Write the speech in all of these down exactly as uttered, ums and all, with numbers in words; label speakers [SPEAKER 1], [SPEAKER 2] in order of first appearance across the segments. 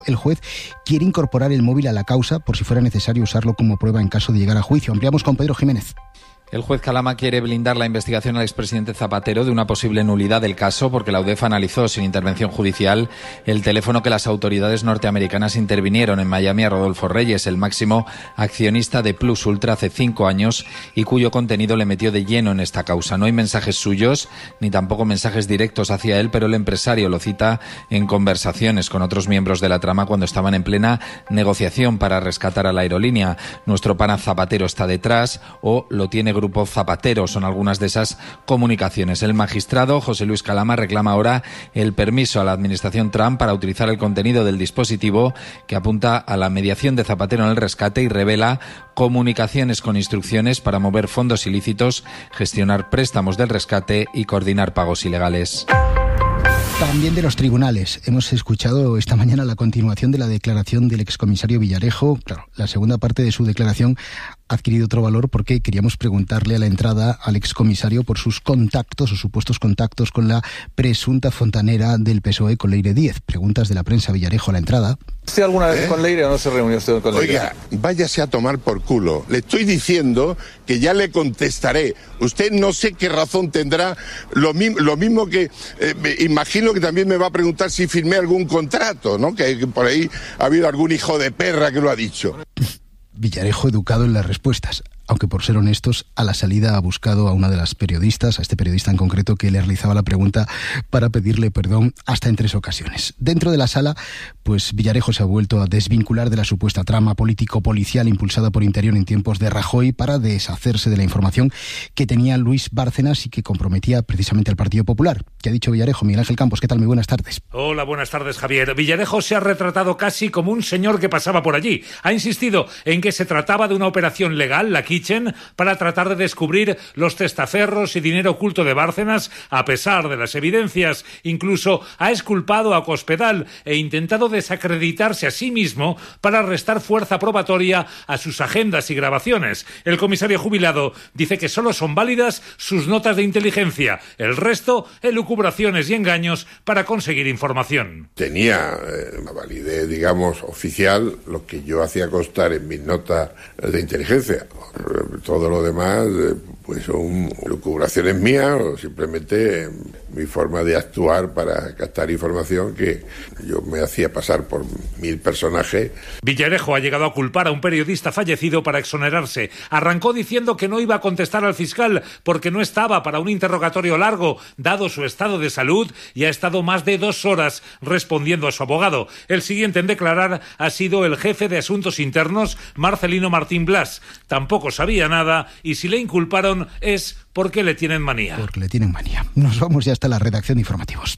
[SPEAKER 1] El juez quiere incorporar el móvil a la causa por si fuera necesario usarlo como prueba en caso de llegar a juicio. Ampliamos con Pedro Jiménez.
[SPEAKER 2] El juez Calama quiere blindar la investigación al expresidente Zapatero de una posible nulidad del caso porque la UDEF analizó sin intervención judicial el teléfono que las autoridades norteamericanas intervinieron en Miami a Rodolfo Reyes, el máximo accionista de Plus Ultra hace cinco años y cuyo contenido le metió de lleno en esta causa. No hay mensajes suyos ni tampoco mensajes directos hacia él, pero el empresario lo cita en conversaciones con otros miembros de la trama cuando estaban en plena negociación para rescatar a la aerolínea. Nuestro pana Zapatero está detrás o lo tiene Grupo Zapatero, son algunas de esas comunicaciones. El magistrado José Luis Calama reclama ahora el permiso a la administración Trump para utilizar el contenido del dispositivo que apunta a la mediación de Zapatero en el rescate y revela comunicaciones con instrucciones para mover fondos ilícitos, gestionar préstamos del rescate y coordinar pagos ilegales.
[SPEAKER 1] También de los tribunales. Hemos escuchado esta mañana la continuación de la declaración del excomisario Villarejo. Claro, la segunda parte de su declaración ha adquirido otro valor porque queríamos preguntarle a la entrada al excomisario por sus contactos o supuestos contactos con la presunta fontanera del P S O E, con Leire Díez. Preguntas de la prensa. Villarejo a la entrada.
[SPEAKER 3] ¿Usted alguna vez ¿Eh? con Leire o no se reunió usted con Leire?
[SPEAKER 4] Oiga, váyase a tomar por culo. Le estoy diciendo que ya le contestaré. Usted no sé qué razón tendrá. Lo, mi, lo mismo que eh, me imagino que también me va a preguntar si firmé algún contrato, ¿no? Que, que por ahí ha habido algún hijo de perra que lo ha dicho.
[SPEAKER 1] Villarejo educado en las respuestas, aunque por ser honestos, a la salida ha buscado a una de las periodistas, a este periodista en concreto que le realizaba la pregunta, para pedirle perdón hasta en tres ocasiones. Dentro de la sala, pues Villarejo se ha vuelto a desvincular de la supuesta trama político-policial impulsada por Interior en tiempos de Rajoy para deshacerse de la información que tenía Luis Bárcenas y que comprometía precisamente al Partido Popular. ¿Qué ha dicho Villarejo? Miguel Ángel Campos, ¿qué tal? Muy buenas tardes.
[SPEAKER 5] Hola, buenas tardes, Javier. Villarejo se ha retratado casi como un señor que pasaba por allí. Ha insistido en que se trataba de una operación legal, la Kitchen, para tratar de descubrir los testaferros y dinero oculto de Bárcenas, a pesar de las evidencias. Incluso ha exculpado a Cospedal e intentado desacreditarse a sí mismo para restar fuerza probatoria a sus agendas y grabaciones. El comisario jubilado dice que solo son válidas sus notas de inteligencia. El resto, elucubraciones y engaños para conseguir información.
[SPEAKER 4] Tenía eh, una validez, digamos, oficial, lo que yo hacía constar en mis notas de inteligencia. Todo lo demás, eh, pues son elucubraciones mías o simplemente mi forma de actuar para captar información que yo me hacía pasar por mil personajes.
[SPEAKER 5] Villarejo ha llegado a culpar a un periodista fallecido para exonerarse. Arrancó diciendo que no iba a contestar al fiscal porque no estaba para un interrogatorio largo, dado su estado de salud, y ha estado más de dos horas respondiendo a su abogado. El siguiente en declarar ha sido el jefe de Asuntos Internos, Marcelino Martín Blas. Tampoco sabía nada y si le inculparon es porque le tienen manía.
[SPEAKER 1] Porque le tienen manía. Nos vamos ya hasta la redacción de informativos.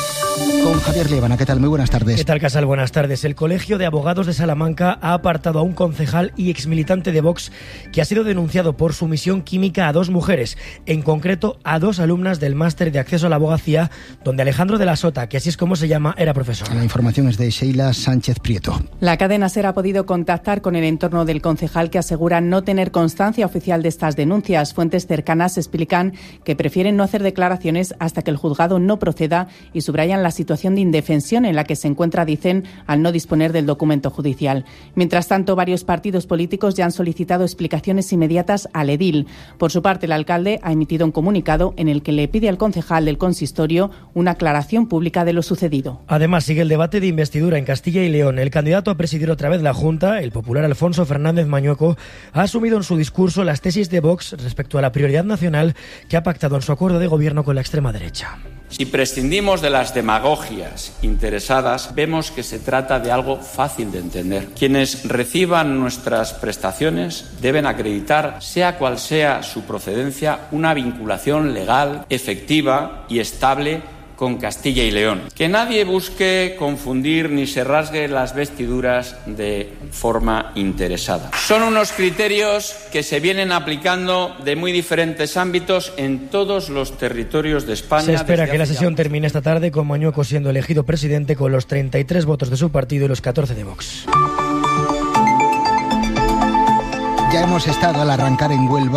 [SPEAKER 1] Con Javier Liebana, ¿qué tal? Muy buenas tardes.
[SPEAKER 6] ¿Qué tal, Casal? Buenas tardes. El Colegio de Abogados de Salamanca ha apartado a un concejal y exmilitante de Vox que ha sido denunciado por sumisión química a dos mujeres, en concreto a dos alumnas del máster de acceso a la abogacía, donde Alejandro de la Sota, que así es como se llama, era profesor.
[SPEAKER 1] La información es de Sheila Sánchez Prieto.
[SPEAKER 7] La cadena SER ha podido contactar con el entorno del concejal, que asegura no tener constancia oficial de estas denuncias. Fuentes cercanas explican que prefieren no hacer declaraciones hasta que el juzgado no proceda y subrayan la situación de indefensión en la que se encuentra, dicen, al no disponer del documento judicial. Mientras tanto, varios partidos políticos ya han solicitado explicaciones inmediatas al edil. Por su parte, el alcalde ha emitido un comunicado en el que le pide al concejal del consistorio una aclaración pública de lo sucedido.
[SPEAKER 6] Además, sigue el debate de investidura en Castilla y León. El candidato a presidir otra vez la Junta, el popular Alfonso Fernández Mañueco, ha asumido en su discurso las tesis de Vox respecto a la prioridad nacional que ha pactado en su acuerdo de gobierno con la extrema derecha.
[SPEAKER 8] Si prescindimos de las demagogias interesadas, vemos que se trata de algo fácil de entender. Quienes reciban nuestras prestaciones deben acreditar, sea cual sea su procedencia, una vinculación legal, efectiva y estable con Castilla y León. Que nadie busque confundir ni se rasgue las vestiduras de forma interesada. Son unos criterios que se vienen aplicando de muy diferentes ámbitos en todos los territorios de España.
[SPEAKER 6] Se espera que la sesión termine esta tarde con Mañueco siendo elegido presidente con los treinta y tres votos de su partido y los catorce de Vox.
[SPEAKER 1] Ya hemos estado al arrancar en Huelva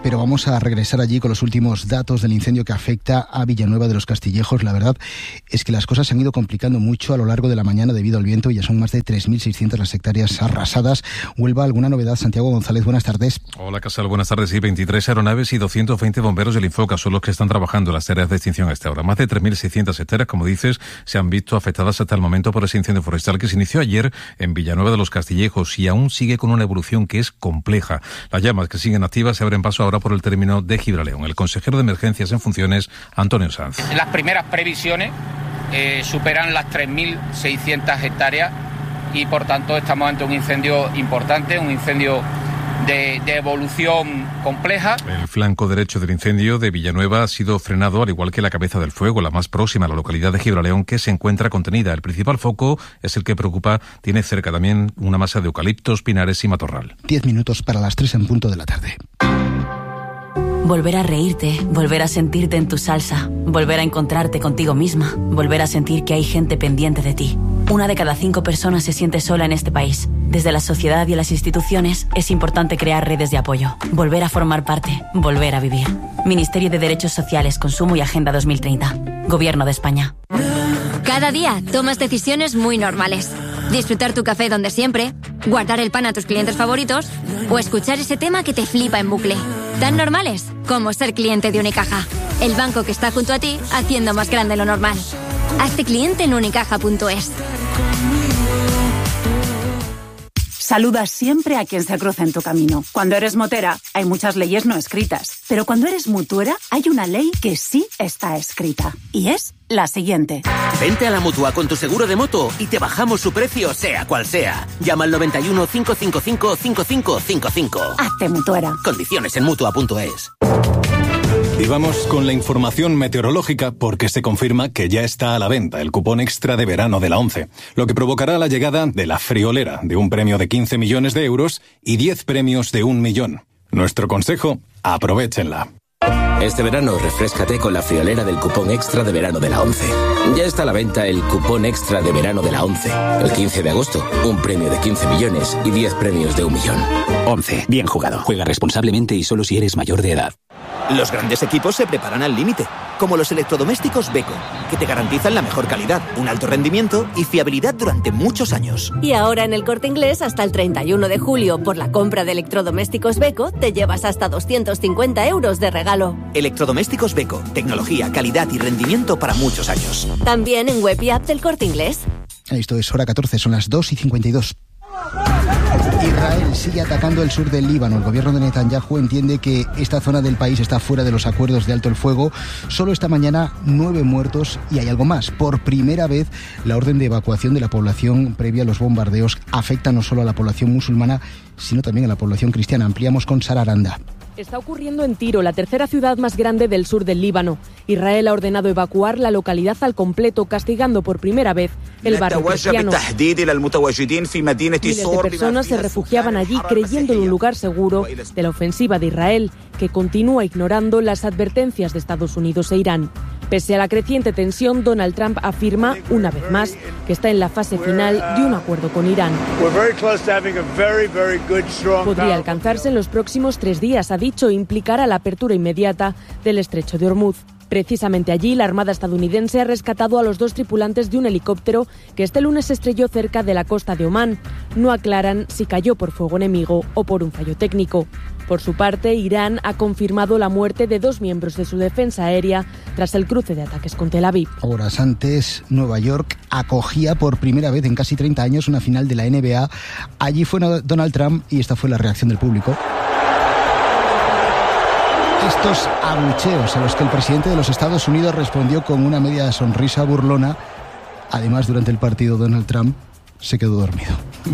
[SPEAKER 1] pero vamos a regresar allí con los últimos datos del incendio que afecta a Villanueva de los Castillejos. La verdad es que las cosas se han ido complicando mucho a lo largo de la mañana debido al viento. Ya son más de tres mil seiscientas las hectáreas arrasadas. Huelva, ¿alguna novedad? Santiago González, buenas tardes.
[SPEAKER 9] Hola, Casal, buenas tardes. Sí, veintitrés aeronaves y doscientos veinte bomberos del Infoca son los que están trabajando en las tareas de extinción a esta hora. Más de tres mil seiscientas hectáreas, como dices, se han visto afectadas hasta el momento por ese incendio forestal que se inició ayer en Villanueva de los Castillejos y aún sigue con una evolución que es compleja. Las llamas que siguen activas se abren paso ahora por el término de Gibraleón. El consejero de Emergencias en funciones, Antonio Sanz.
[SPEAKER 10] Las primeras previsiones eh, superan las tres mil seiscientas hectáreas y por tanto estamos ante un incendio importante, un incendio de, de evolución compleja.
[SPEAKER 9] El flanco derecho del incendio de Villanueva ha sido frenado, al igual que la cabeza del fuego, la más próxima a la localidad de Gibraleón, que se encuentra contenida. El principal foco es el que preocupa, tiene cerca también una masa de eucaliptos, pinares y matorral.
[SPEAKER 1] Diez minutos para las tres en punto de la tarde.
[SPEAKER 11] Volver a reírte, volver a sentirte en tu salsa, volver a encontrarte contigo misma, volver a sentir que hay gente pendiente de ti. Una de cada cinco personas se siente sola en este país. Desde la sociedad y las instituciones es importante crear redes de apoyo, volver a formar parte, volver a vivir. Ministerio de Derechos Sociales, Consumo y Agenda dos mil treinta. Gobierno de España.
[SPEAKER 12] Cada día tomas decisiones muy normales. Disfrutar tu café donde siempre, guardar el pan a tus clientes favoritos o escuchar ese tema que te flipa en bucle. Tan normales como ser cliente de Unicaja, el banco que está junto a ti haciendo más grande lo normal. Hazte cliente en unicaja punto es.
[SPEAKER 13] Saluda siempre a quien se cruza en tu camino. Cuando eres motera, hay muchas leyes no escritas. Pero cuando eres mutuera, hay una ley que sí está escrita. Y es la siguiente.
[SPEAKER 14] Vente a la Mutua con tu seguro de moto y te bajamos su precio, sea cual sea. Llama al noventa y uno, cinco cinco cinco, cinco cinco cinco cinco.
[SPEAKER 13] Hazte mutuera.
[SPEAKER 14] Condiciones en mutua punto es.
[SPEAKER 15] Y vamos con la información meteorológica porque se confirma que ya está a la venta el cupón extra de verano de la ONCE, lo que provocará la llegada de la friolera de un premio de quince millones de euros y diez premios de un millón. Nuestro consejo, aprovéchenla.
[SPEAKER 16] Este verano refréscate con la friolera del cupón extra de verano de la ONCE. Ya está a la venta el cupón extra de verano de la ONCE. El quince de agosto, un premio de quince millones y diez premios de un millón.
[SPEAKER 17] ONCE, bien jugado. Juega responsablemente y solo si eres mayor de edad.
[SPEAKER 18] Los grandes equipos se preparan al límite, como los electrodomésticos Beko, que te garantizan la mejor calidad, un alto rendimiento y fiabilidad durante muchos años.
[SPEAKER 19] Y ahora en el Corte Inglés, hasta el treinta y uno de julio, por la compra de electrodomésticos Beko, te llevas hasta doscientos cincuenta euros de regalo.
[SPEAKER 18] Electrodomésticos Beko, tecnología, calidad y rendimiento para muchos años.
[SPEAKER 19] También en web y app del Corte Inglés.
[SPEAKER 1] Esto es hora catorce, son las dos y cincuenta y dos. Israel sigue atacando el sur del Líbano. El gobierno de Netanyahu entiende que esta zona del país está fuera de los acuerdos de alto el fuego. Solo esta mañana nueve muertos y hay algo más. Por primera vez la orden de evacuación de la población previa a los bombardeos afecta no solo a la población musulmana, sino también a la población cristiana. Ampliamos con Sara Aranda.
[SPEAKER 20] Está ocurriendo en Tiro, la tercera ciudad más grande del sur del Líbano. Israel ha ordenado evacuar la localidad al completo, castigando por primera vez el barrio cristiano. Miles de personas se refugiaban allí creyendo en un lugar seguro de la ofensiva de Israel, que continúa ignorando las advertencias de Estados Unidos e Irán. Pese a la creciente tensión, Donald Trump afirma, una vez más, que está en la fase final de un acuerdo con Irán. Podría alcanzarse en los próximos tres días, ha dicho, e implicará la apertura inmediata del estrecho de Hormuz. Precisamente allí, la Armada estadounidense ha rescatado a los dos tripulantes de un helicóptero que este lunes se estrelló cerca de la costa de Omán. No aclaran si cayó por fuego enemigo o por un fallo técnico. Por su parte, Irán ha confirmado la muerte de dos miembros de su defensa aérea tras el cruce de ataques con Tel Aviv.
[SPEAKER 1] Horas antes, Nueva York acogía por primera vez en casi treinta años una final de la N B A. Allí fue Donald Trump y esta fue la reacción del público. Estos abucheos a los que el presidente de los Estados Unidos respondió con una media sonrisa burlona. Además, durante el partido, Donald Trump se quedó dormido.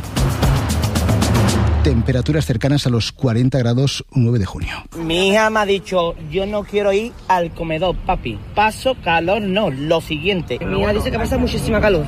[SPEAKER 1] Temperaturas cercanas a los cuarenta grados, nueve de junio.
[SPEAKER 21] Mi hija me ha dicho, yo no quiero ir al comedor, papi. Paso calor, no, lo siguiente. Mi hija dice que pasa muchísima calor.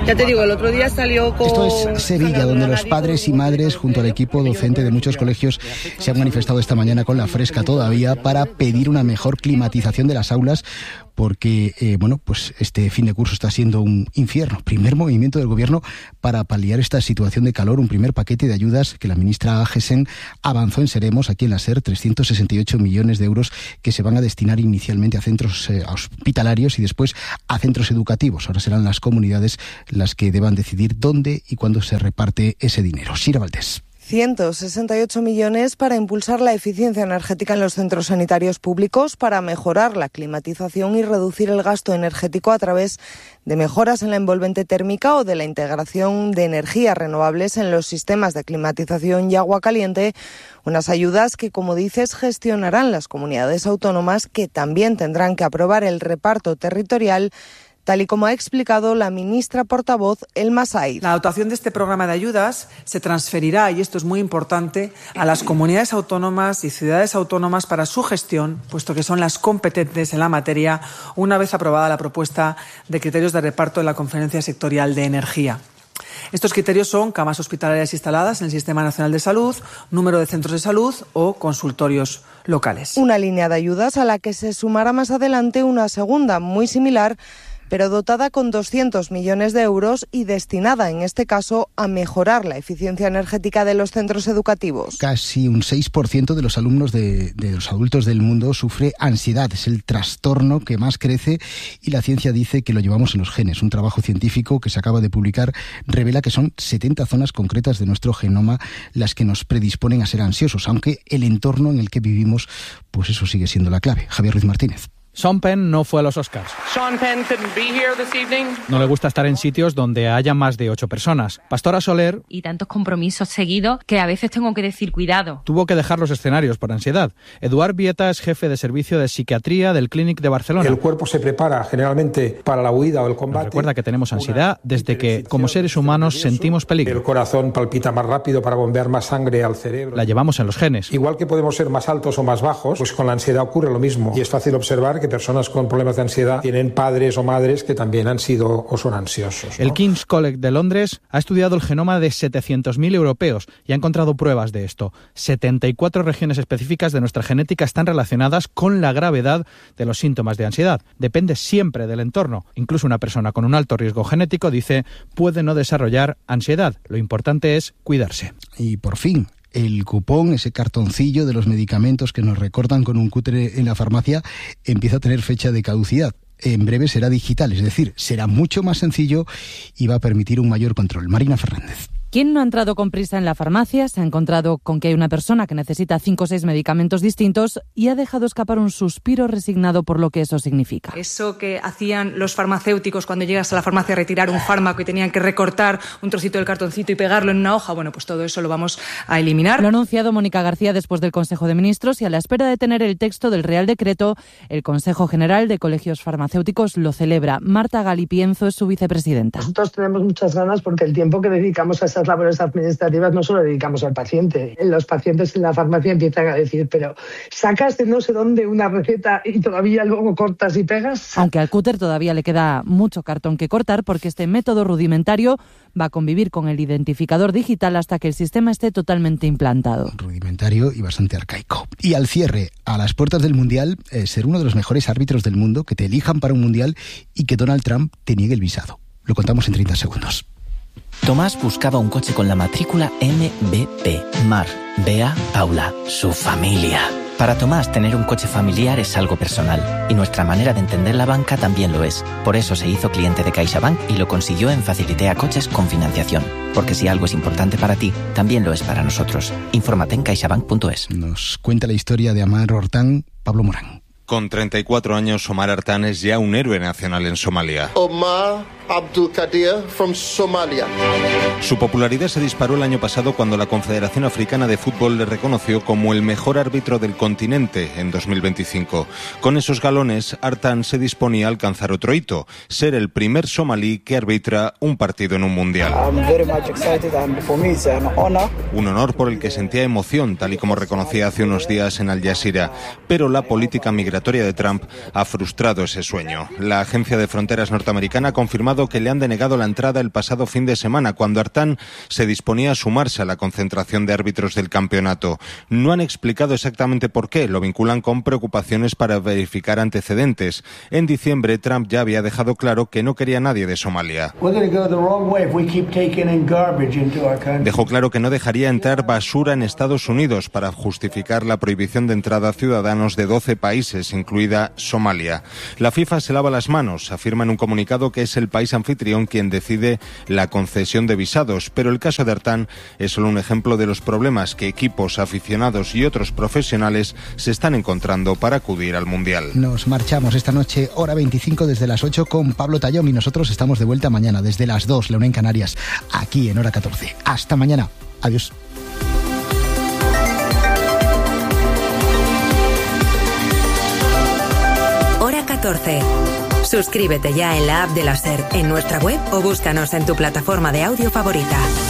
[SPEAKER 2] Ya te digo, el otro día salió con...
[SPEAKER 1] Esto es Sevilla, donde los padres y madres, junto al equipo docente de muchos colegios, se han manifestado esta mañana con la fresca todavía para pedir una mejor climatización de las aulas, porque, eh, bueno, pues este fin de curso está siendo un infierno. Primer movimiento del gobierno para paliar esta situación de calor, un primer paquete de ayudas que la ministra Agesen avanzó en Seremos, aquí en la SER, trescientos sesenta y ocho millones de euros que se van a destinar inicialmente a centros eh, hospitalarios y después a centros educativos. Ahora serán las comunidades las que deban decidir dónde y cuándo se reparte ese dinero. Sira Valdés.
[SPEAKER 22] ciento sesenta y ocho millones para impulsar la eficiencia energética en los centros sanitarios públicos, para mejorar la climatización y reducir el gasto energético a través de mejoras en la envolvente térmica o de la integración de energías renovables en los sistemas de climatización y agua caliente. Unas ayudas que, como dices, gestionarán las comunidades autónomas, que también tendrán que aprobar el reparto territorial, tal y como ha explicado la ministra portavoz Elma Said.
[SPEAKER 23] La dotación de este programa de ayudas se transferirá, y esto es muy importante, a las comunidades autónomas y ciudades autónomas para su gestión, puesto que son las competentes en la materia, una vez aprobada la propuesta de criterios de reparto de la Conferencia Sectorial de Energía. Estos criterios son camas hospitalarias instaladas en el Sistema Nacional de Salud, número de centros de salud o consultorios locales.
[SPEAKER 22] Una línea de ayudas a la que se sumará más adelante una segunda, muy similar, pero dotada con doscientos millones de euros y destinada, en este caso, a mejorar la eficiencia energética de los centros educativos.
[SPEAKER 1] Casi un seis por ciento de los alumnos de, de los adultos del mundo sufre ansiedad. Es el trastorno que más crece y la ciencia dice que lo llevamos en los genes. Un trabajo científico que se acaba de publicar revela que son setenta zonas concretas de nuestro genoma las que nos predisponen a ser ansiosos, aunque el entorno en el que vivimos, pues eso sigue siendo la clave. Javier Ruiz Martínez.
[SPEAKER 24] Sean Penn no fue a los Oscars.
[SPEAKER 25] Sean Penn couldn't be here this evening.
[SPEAKER 24] No le gusta estar en sitios donde haya más de ocho personas. Pastora Soler...
[SPEAKER 26] Y tantos compromisos seguidos que a veces tengo que decir cuidado.
[SPEAKER 24] Tuvo que dejar los escenarios por ansiedad. Eduard Vieta es jefe de servicio de psiquiatría del Clínic de Barcelona.
[SPEAKER 27] El cuerpo se prepara generalmente para la huida o el combate.
[SPEAKER 24] Nos recuerda que tenemos ansiedad desde que, como seres humanos, sentimos peligro.
[SPEAKER 27] El corazón palpita más rápido para bombear más sangre al cerebro.
[SPEAKER 24] La llevamos en los genes.
[SPEAKER 27] Igual que podemos ser más altos o más bajos, pues con la ansiedad ocurre lo mismo. Y es fácil observar que personas con problemas de ansiedad tienen padres o madres que también han sido o son ansiosos, ¿no?
[SPEAKER 24] El King's College de Londres ha estudiado el genoma de setecientos mil europeos y ha encontrado pruebas de esto. setenta y cuatro regiones específicas de nuestra genética están relacionadas con la gravedad de los síntomas de ansiedad. Depende siempre del entorno. Incluso una persona con un alto riesgo genético, dice, puede no desarrollar ansiedad. Lo importante es cuidarse.
[SPEAKER 1] Y por fin, el cupón, ese cartoncillo de los medicamentos que nos recortan con un cúter en la farmacia, empieza a tener fecha de caducidad. En breve será digital, es decir, será mucho más sencillo y va a permitir un mayor control. Marina Fernández.
[SPEAKER 28] ¿Quién no ha entrado con prisa en la farmacia? Se ha encontrado con que hay una persona que necesita cinco o seis medicamentos distintos y ha dejado escapar un suspiro resignado por lo que eso significa.
[SPEAKER 29] Eso que hacían los farmacéuticos cuando llegas a la farmacia a retirar un fármaco y tenían que recortar un trocito del cartoncito y pegarlo en una hoja, bueno, pues todo eso lo vamos a eliminar.
[SPEAKER 28] Lo ha anunciado Mónica García después del Consejo de Ministros y a la espera de tener el texto del Real Decreto, el Consejo General de Colegios Farmacéuticos lo celebra. Marta Galipienzo es su vicepresidenta.
[SPEAKER 30] Nosotros tenemos muchas ganas porque el tiempo que dedicamos a esas labores administrativas no solo dedicamos al paciente. Los pacientes en la farmacia empiezan a decir, pero sacas de no sé dónde una receta y todavía luego cortas y pegas.
[SPEAKER 28] Aunque al cúter todavía le queda mucho cartón que cortar porque este método rudimentario va a convivir con el identificador digital hasta que el sistema esté totalmente implantado.
[SPEAKER 1] Rudimentario y bastante arcaico. Y al cierre, a las puertas del Mundial, eh, ser uno de los mejores árbitros del mundo, que te elijan para un Mundial y que Donald Trump te niegue el visado. Lo contamos en treinta segundos.
[SPEAKER 31] Tomás buscaba un coche con la matrícula M B P. Mar, Bea, Paula, su familia. Para Tomás, tener un coche familiar es algo personal. Y nuestra manera de entender la banca también lo es. Por eso se hizo cliente de CaixaBank y lo consiguió en Facilitea Coches con financiación. Porque si algo es importante para ti, también lo es para nosotros. Infórmate en caixabank punto es.
[SPEAKER 1] Nos cuenta la historia de Amar Hortán, Pablo Morán.
[SPEAKER 32] Con treinta y cuatro años, Omar Artan es ya un héroe nacional en Somalia.
[SPEAKER 33] Omar Abdul Qadir from Somalia.
[SPEAKER 32] Su popularidad se disparó el año pasado cuando la Confederación Africana de Fútbol le reconoció como el mejor árbitro del continente en dos mil veinticinco. Con esos galones, Artan se disponía a alcanzar otro hito, ser el primer somalí que arbitra un partido en un mundial. Un honor por el que sentía emoción, tal y como reconocía hace unos días en Al Jazeera, pero la política migratoria migratoria de Trump ha frustrado ese sueño. La Agencia de Fronteras norteamericana ha confirmado que le han denegado la entrada el pasado fin de semana, cuando Artán se disponía a sumarse a la concentración de árbitros del campeonato. No han explicado exactamente por qué, lo vinculan con preocupaciones para verificar antecedentes. En diciembre, Trump ya había dejado claro que no quería a nadie de Somalia. Dejó claro que no dejaría entrar basura en Estados Unidos para justificar la prohibición de entrada a ciudadanos de doce países, incluida Somalia. La FIFA se lava las manos, afirma en un comunicado que es el país anfitrión quien decide la concesión de visados, pero el caso de Artán es solo un ejemplo de los problemas que equipos, aficionados y otros profesionales se están encontrando para acudir al Mundial.
[SPEAKER 1] Nos marchamos esta noche, hora veinticinco, desde las ocho con Pablo Tallón, y nosotros estamos de vuelta mañana desde las dos, la una en Canarias, aquí en hora catorce. Hasta mañana. Adiós.
[SPEAKER 3] Hora catorce. Suscríbete ya en la app de la SER, en nuestra web o búscanos en tu plataforma de audio favorita.